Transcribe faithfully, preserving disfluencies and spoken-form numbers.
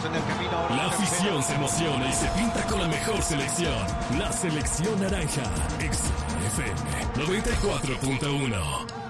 en el camino ahora. La afición se emociona y se pinta con la mejor selección. La selección naranja. X F M noventa y cuatro punto uno.